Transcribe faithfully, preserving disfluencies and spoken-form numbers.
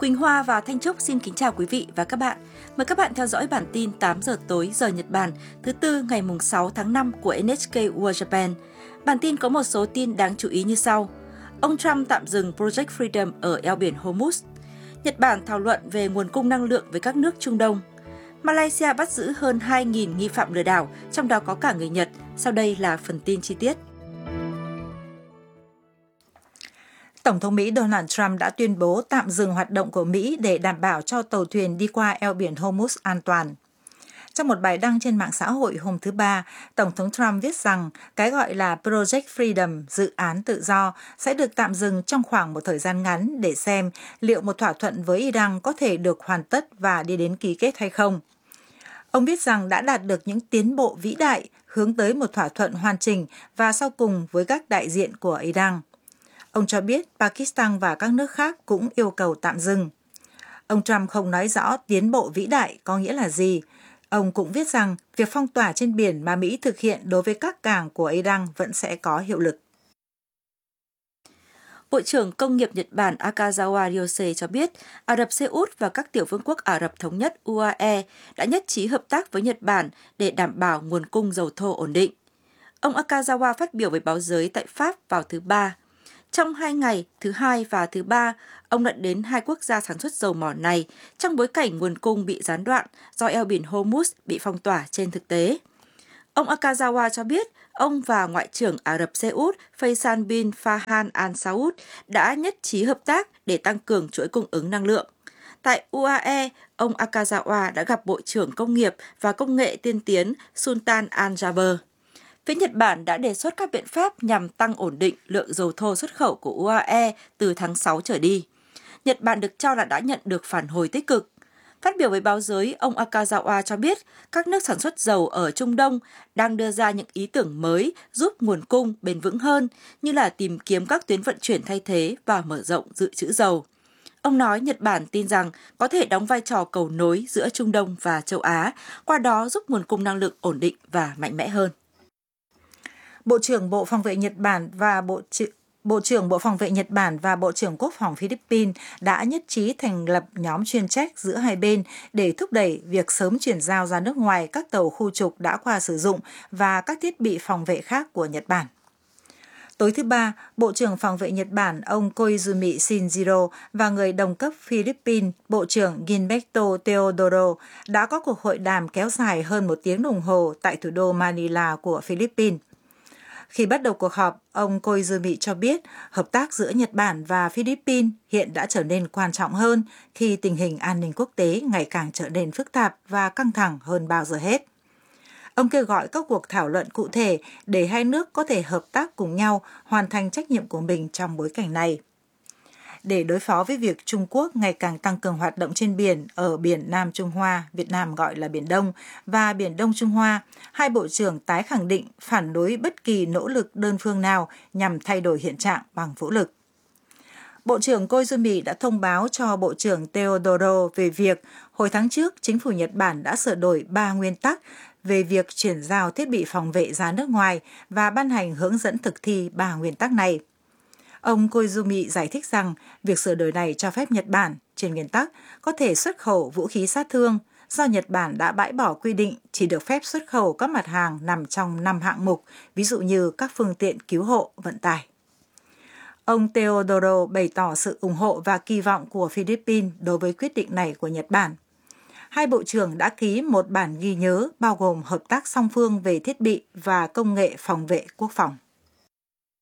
Quỳnh Hoa và Thanh Trúc xin kính chào quý vị và các bạn. Mời các bạn theo dõi bản tin tám giờ tối giờ Nhật Bản thứ Tư ngày sáu tháng năm của en hát kê World Japan. Bản tin có một số tin đáng chú ý như sau. Ông Trump tạm dừng Project Freedom ở eo biển Hormuz. Nhật Bản thảo luận về nguồn cung năng lượng với các nước Trung Đông. Malaysia bắt giữ hơn hai nghìn nghi phạm lừa đảo, trong đó có cả người Nhật. Sau đây là phần tin chi tiết. Tổng thống Mỹ Donald Trump đã tuyên bố tạm dừng hoạt động của Mỹ để đảm bảo cho tàu thuyền đi qua eo biển Hormuz an toàn. Trong một bài đăng trên mạng xã hội hôm thứ Ba, Tổng thống Trump viết rằng cái gọi là Project Freedom, dự án tự do, sẽ được tạm dừng trong khoảng một thời gian ngắn để xem liệu một thỏa thuận với Iran có thể được hoàn tất và đi đến ký kết hay không. Ông biết rằng đã đạt được những tiến bộ vĩ đại hướng tới một thỏa thuận hoàn chỉnh và sau cùng với các đại diện của Iran. Ông cho biết Pakistan và các nước khác cũng yêu cầu tạm dừng. Ông Trump không nói rõ tiến bộ vĩ đại có nghĩa là gì. Ông cũng viết rằng việc phong tỏa trên biển mà Mỹ thực hiện đối với các cảng của Iran vẫn sẽ có hiệu lực. Bộ trưởng Công nghiệp Nhật Bản Akazawa Ryose cho biết Ả Rập Xê Út và các tiểu vương quốc Ả Rập Thống nhất u a e đã nhất trí hợp tác với Nhật Bản để đảm bảo nguồn cung dầu thô ổn định. Ông Akazawa phát biểu với báo giới tại Pháp vào thứ Ba. Trong hai ngày, thứ Hai và thứ Ba, ông đã đến hai quốc gia sản xuất dầu mỏ này trong bối cảnh nguồn cung bị gián đoạn do eo biển Hormuz bị phong tỏa trên thực tế. Ông Akazawa cho biết ông và Ngoại trưởng Ả Rập Xê Út Faisal bin Farhan Al Saud đã nhất trí hợp tác để tăng cường chuỗi cung ứng năng lượng. Tại u a e, ông Akazawa đã gặp Bộ trưởng Công nghiệp và Công nghệ tiên tiến Sultan Al Jaber. Phía Nhật Bản đã đề xuất các biện pháp nhằm tăng ổn định lượng dầu thô xuất khẩu của u a e từ tháng sáu trở đi. Nhật Bản được cho là đã nhận được phản hồi tích cực. Phát biểu với báo giới, ông Akazawa cho biết các nước sản xuất dầu ở Trung Đông đang đưa ra những ý tưởng mới giúp nguồn cung bền vững hơn, như là tìm kiếm các tuyến vận chuyển thay thế và mở rộng dự trữ dầu. Ông nói Nhật Bản tin rằng có thể đóng vai trò cầu nối giữa Trung Đông và châu Á, qua đó giúp nguồn cung năng lượng ổn định và mạnh mẽ hơn. Bộ trưởng Bộ Phòng vệ Nhật Bản và Bộ Bộ trưởng Bộ Phòng vệ Nhật Bản và Bộ trưởng Quốc phòng Philippines đã nhất trí thành lập nhóm chuyên trách giữa hai bên để thúc đẩy việc sớm chuyển giao ra nước ngoài các tàu khu trục đã qua sử dụng và các thiết bị phòng vệ khác của Nhật Bản. Tối thứ Ba, Bộ trưởng Phòng vệ Nhật Bản ông Koizumi Shinjiro và người đồng cấp Philippines, Bộ trưởng Gilberto Teodoro đã có cuộc hội đàm kéo dài hơn một tiếng đồng hồ tại thủ đô Manila của Philippines. Khi bắt đầu cuộc họp, ông Koizumi cho biết hợp tác giữa Nhật Bản và Philippines hiện đã trở nên quan trọng hơn khi tình hình an ninh quốc tế ngày càng trở nên phức tạp và căng thẳng hơn bao giờ hết. Ông kêu gọi các cuộc thảo luận cụ thể để hai nước có thể hợp tác cùng nhau hoàn thành trách nhiệm của mình trong bối cảnh này. Để đối phó với việc Trung Quốc ngày càng tăng cường hoạt động trên biển ở biển Nam Trung Hoa, Việt Nam gọi là Biển Đông, và Biển Đông Trung Hoa, hai bộ trưởng tái khẳng định phản đối bất kỳ nỗ lực đơn phương nào nhằm thay đổi hiện trạng bằng vũ lực. Bộ trưởng Koizumi đã thông báo cho Bộ trưởng Teodoro về việc hồi tháng trước chính phủ Nhật Bản đã sửa đổi ba nguyên tắc về việc chuyển giao thiết bị phòng vệ ra nước ngoài và ban hành hướng dẫn thực thi ba nguyên tắc này. Ông Koizumi giải thích rằng việc sửa đổi này cho phép Nhật Bản, trên nguyên tắc, có thể xuất khẩu vũ khí sát thương do Nhật Bản đã bãi bỏ quy định chỉ được phép xuất khẩu các mặt hàng nằm trong năm hạng mục, ví dụ như các phương tiện cứu hộ, vận tải. Ông Teodoro bày tỏ sự ủng hộ và kỳ vọng của Philippines đối với quyết định này của Nhật Bản. Hai bộ trưởng đã ký một bản ghi nhớ bao gồm hợp tác song phương về thiết bị và công nghệ phòng vệ quốc phòng.